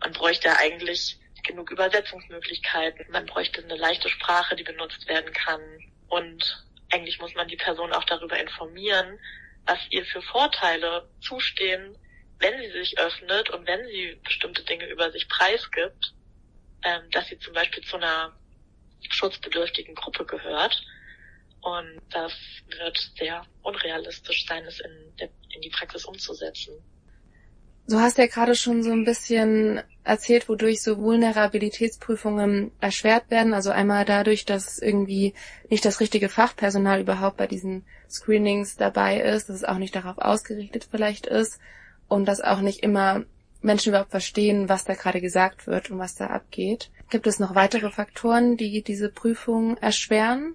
Man bräuchte ja eigentlich genug Übersetzungsmöglichkeiten. Man bräuchte eine leichte Sprache, die benutzt werden kann. Und eigentlich muss man die Person auch darüber informieren, was ihr für Vorteile zustehen, wenn sie sich öffnet und wenn sie bestimmte Dinge über sich preisgibt, dass sie zum Beispiel zu einer schutzbedürftigen Gruppe gehört. Und das wird sehr unrealistisch sein, es in die Praxis umzusetzen. Du hast ja gerade schon so ein bisschen erzählt, wodurch so Vulnerabilitätsprüfungen erschwert werden. Also einmal dadurch, dass irgendwie nicht das richtige Fachpersonal überhaupt bei diesen Screenings dabei ist, dass es auch nicht darauf ausgerichtet vielleicht ist und dass auch nicht immer Menschen überhaupt verstehen, was da gerade gesagt wird und was da abgeht. Gibt es noch weitere Faktoren, die diese Prüfung erschweren?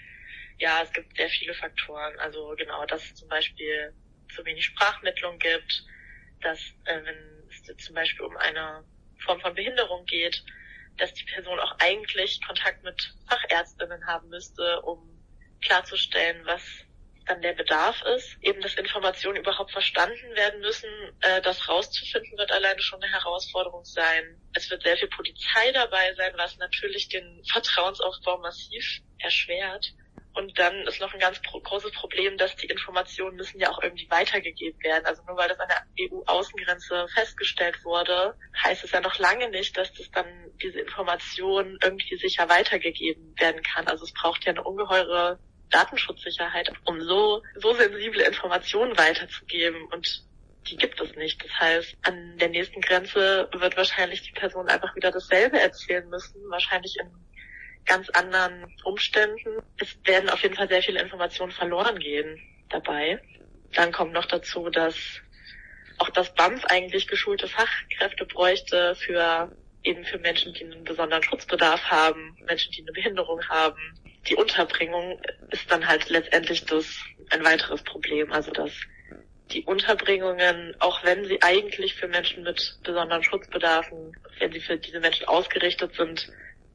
Ja, es gibt sehr viele Faktoren. Also genau, dass es zum Beispiel zu wenig Sprachmittlung gibt, dass wenn es zum Beispiel um eine Form von Behinderung geht, dass die Person auch eigentlich Kontakt mit Fachärztinnen haben müsste, um klarzustellen, was dann der Bedarf ist. Eben, dass Informationen überhaupt verstanden werden müssen, das rauszufinden, wird alleine schon eine Herausforderung sein. Es wird sehr viel Polizei dabei sein, was natürlich den Vertrauensaufbau massiv erschwert. Und dann ist noch ein ganz großes Problem, dass die Informationen müssen ja auch irgendwie weitergegeben werden. Also nur weil das an der EU-Außengrenze festgestellt wurde, heißt es ja noch lange nicht, dass das dann diese Information irgendwie sicher weitergegeben werden kann. Also es braucht ja eine ungeheure Datenschutzsicherheit, um so sensible Informationen weiterzugeben. Und die gibt es nicht. Das heißt, an der nächsten Grenze wird wahrscheinlich die Person einfach wieder dasselbe erzählen müssen, wahrscheinlich in ganz anderen Umständen. Es werden auf jeden Fall sehr viele Informationen verloren gehen dabei. Dann kommt noch dazu, dass auch das BAMF eigentlich geschulte Fachkräfte bräuchte für Menschen, die einen besonderen Schutzbedarf haben, Menschen, die eine Behinderung haben. Die Unterbringung ist dann halt letztendlich ein weiteres Problem. Also dass die Unterbringungen, auch wenn sie eigentlich für Menschen mit besonderen Schutzbedarfen, wenn sie für diese Menschen ausgerichtet sind,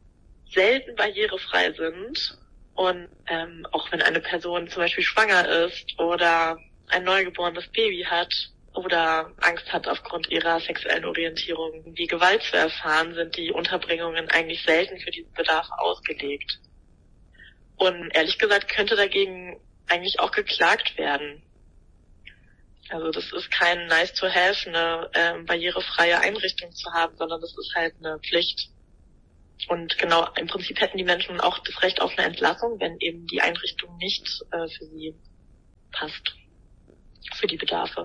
selten barrierefrei sind. Und auch wenn eine Person zum Beispiel schwanger ist oder ein neugeborenes Baby hat oder Angst hat, aufgrund ihrer sexuellen Orientierung die Gewalt zu erfahren, sind die Unterbringungen eigentlich selten für diesen Bedarf ausgelegt. Und ehrlich gesagt könnte dagegen eigentlich auch geklagt werden. Also das ist kein nice to have, eine barrierefreie Einrichtung zu haben, sondern das ist halt eine Pflicht. Und genau, im Prinzip hätten die Menschen auch das Recht auf eine Entlassung, wenn eben die Einrichtung nicht für sie passt, für die Bedarfe.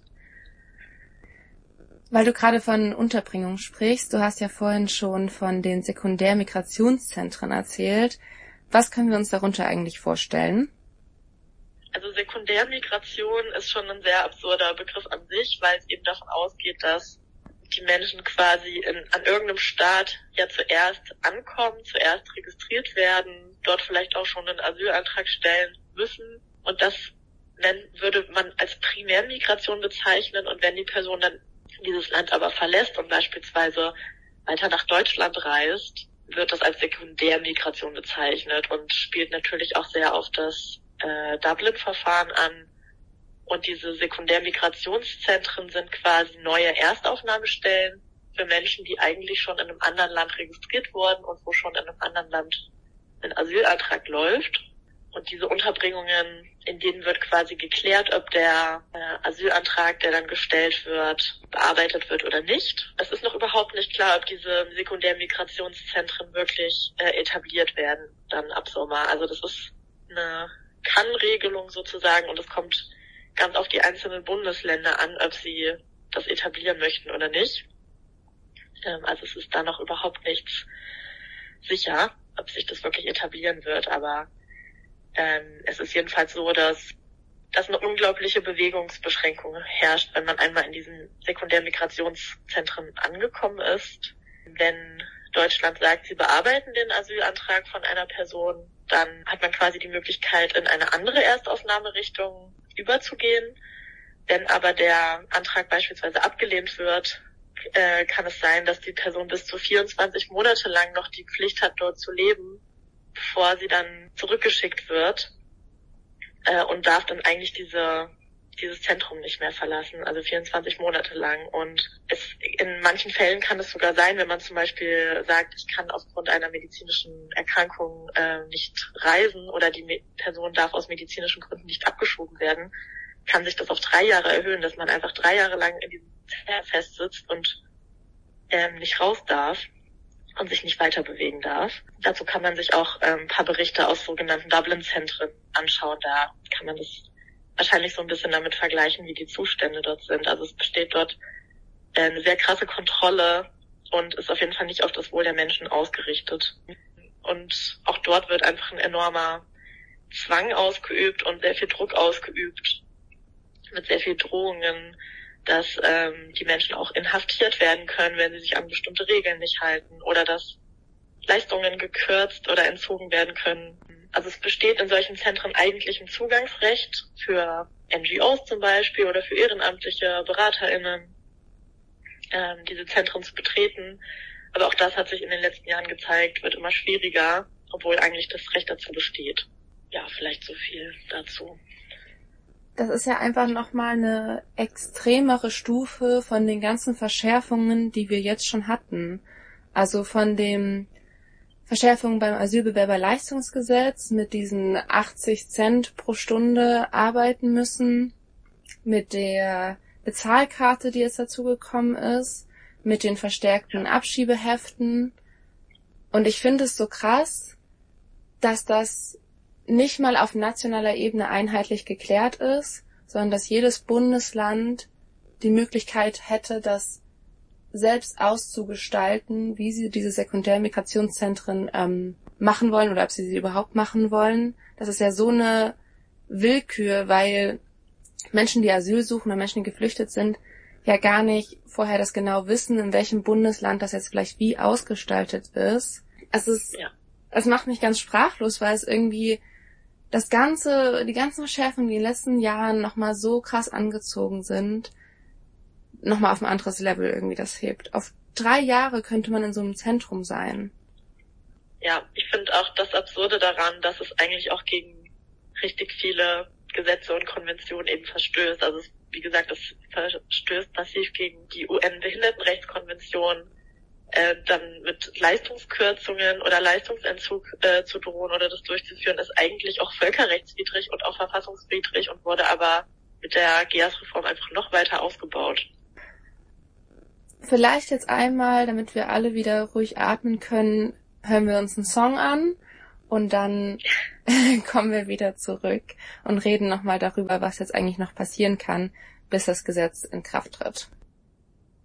Weil du gerade von Unterbringung sprichst, du hast ja vorhin schon von den Sekundärmigrationszentren erzählt. Was können wir uns darunter eigentlich vorstellen? Also Sekundärmigration ist schon ein sehr absurder Begriff an sich, weil es eben davon ausgeht, dass die Menschen quasi an irgendeinem Staat ja zuerst ankommen, zuerst registriert werden, dort vielleicht auch schon einen Asylantrag stellen müssen. Und das würde man als Primärmigration bezeichnen. Und wenn die Person dann dieses Land aber verlässt und beispielsweise weiter nach Deutschland reist, wird das als Sekundärmigration bezeichnet und spielt natürlich auch sehr auf das Dublin-Verfahren an. Und diese Sekundärmigrationszentren sind quasi neue Erstaufnahmestellen für Menschen, die eigentlich schon in einem anderen Land registriert wurden und wo schon in einem anderen Land ein Asylantrag läuft. Und diese Unterbringungen, in denen wird quasi geklärt, ob der Asylantrag, der dann gestellt wird, bearbeitet wird oder nicht. Es ist noch überhaupt nicht klar, ob diese Sekundärmigrationszentren wirklich etabliert werden dann ab Sommer. Also das ist eine Kann-Regelung sozusagen und es kommt ganz auf die einzelnen Bundesländer an, ob sie das etablieren möchten oder nicht. Also es ist da noch überhaupt nichts sicher, ob sich das wirklich etablieren wird, aber es ist jedenfalls so, dass eine unglaubliche Bewegungsbeschränkung herrscht, wenn man einmal in diesen Sekundärmigrationszentren angekommen ist. Wenn Deutschland sagt, sie bearbeiten den Asylantrag von einer Person, dann hat man quasi die Möglichkeit, in eine andere Erstaufnahmerichtung überzugehen. Wenn aber der Antrag beispielsweise abgelehnt wird, kann es sein, dass die Person bis zu 24 Monate lang noch die Pflicht hat, dort zu leben, bevor sie dann zurückgeschickt wird und darf dann eigentlich dieses Zentrum nicht mehr verlassen, also 24 Monate lang. Und es In manchen Fällen kann es sogar sein, wenn man zum Beispiel sagt, ich kann aufgrund einer medizinischen Erkrankung nicht reisen oder die Person darf aus medizinischen Gründen nicht abgeschoben werden, kann sich das auf 3 Jahre erhöhen, dass man einfach 3 Jahre lang in diesem Zelt festsitzt und nicht raus darf und sich nicht weiter bewegen darf. Dazu kann man sich auch ein paar Berichte aus sogenannten Dublin-Zentren anschauen. Da kann man das wahrscheinlich so ein bisschen damit vergleichen, wie die Zustände dort sind. Also es besteht dort eine sehr krasse Kontrolle und ist auf jeden Fall nicht auf das Wohl der Menschen ausgerichtet. Und auch dort wird einfach ein enormer Zwang ausgeübt und sehr viel Druck ausgeübt, mit sehr viel Drohungen, dass die Menschen auch inhaftiert werden können, wenn sie sich an bestimmte Regeln nicht halten oder dass Leistungen gekürzt oder entzogen werden können. Also es besteht in solchen Zentren eigentlich ein Zugangsrecht für NGOs zum Beispiel oder für ehrenamtliche BeraterInnen, diese Zentren zu betreten. Aber auch das hat sich in den letzten Jahren gezeigt, wird immer schwieriger, obwohl eigentlich das Recht dazu besteht. Ja, vielleicht so viel dazu. Das ist ja einfach nochmal eine extremere Stufe von den ganzen Verschärfungen, die wir jetzt schon hatten. Also von den Verschärfungen beim Asylbewerberleistungsgesetz mit diesen 80 Cent pro Stunde arbeiten müssen, mit der Bezahlkarte, die jetzt dazugekommen ist, mit den verstärkten Abschiebeheften. Und ich finde es so krass, dass das nicht mal auf nationaler Ebene einheitlich geklärt ist, sondern dass jedes Bundesland die Möglichkeit hätte, das selbst auszugestalten, wie sie diese Sekundärmigrationszentren machen wollen oder ob sie überhaupt machen wollen. Das ist ja so eine Willkür, weil Menschen, die Asyl suchen oder Menschen, die geflüchtet sind, ja gar nicht vorher das genau wissen, in welchem Bundesland das jetzt vielleicht wie ausgestaltet ist. Es macht mich ganz sprachlos, weil es irgendwie die ganzen Verschärfungen, die in den letzten Jahren nochmal so krass angezogen sind, nochmal auf ein anderes Level irgendwie das hebt. Auf 3 Jahre könnte man in so einem Zentrum sein. Ja, ich finde auch das Absurde daran, dass es eigentlich auch gegen richtig viele Gesetze und Konventionen eben verstößt. Also wie gesagt, es verstößt massiv gegen die UN-Behindertenrechtskonvention, dann mit Leistungskürzungen oder Leistungsentzug zu drohen oder das durchzuführen, ist eigentlich auch völkerrechtswidrig und auch verfassungswidrig und wurde aber mit der GEAS-Reform einfach noch weiter ausgebaut. Vielleicht jetzt einmal, damit wir alle wieder ruhig atmen können, hören wir uns einen Song an und dann kommen wir wieder zurück und reden nochmal darüber, was jetzt eigentlich noch passieren kann, bis das Gesetz in Kraft tritt.